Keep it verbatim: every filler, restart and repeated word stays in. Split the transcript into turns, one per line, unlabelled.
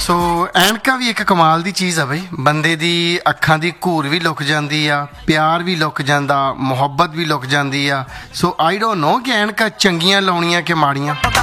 ਸੋ ਐਨਕਾਂ ਵੀ ਇੱਕ ਕਮਾਲ ਦੀ ਚੀਜ਼ ਆ ਬਈ, ਬੰਦੇ ਦੀ ਅੱਖਾਂ ਦੀ ਘੂਰ ਵੀ ਲੁਕ ਜਾਂਦੀ ਆ, ਪਿਆਰ ਵੀ ਲੁਕ ਜਾਂਦਾ, ਮੁਹੱਬਤ ਵੀ ਲੁਕ ਜਾਂਦੀ ਆ। ਸੋ ਆਈ ਡੋਂਟ ਨੋ ਕਿ ਐਨਕਾਂ ਚੰਗੀਆਂ ਲਾਉਣੀਆਂ ਕਿ ਮਾੜੀਆਂ।